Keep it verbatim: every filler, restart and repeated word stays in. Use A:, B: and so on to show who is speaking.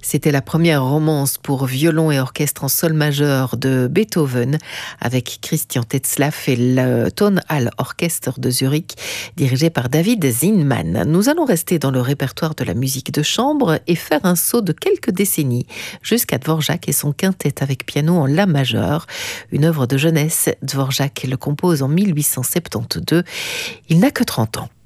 A: C'était la première romance pour violon et orchestre en sol majeur de Beethoven avec Christian Tetzlaff et le Tonhalle Orchester de Zurich dirigé par David Zinman. Nous allons rester dans le répertoire de la musique de chambre et faire un saut de quelques décennies jusqu'à Dvorak et son quintet avec piano en la majeur. Une œuvre de jeunesse, Dvorak le compose en mille huit cent soixante-douze. Il n'a que trente ans.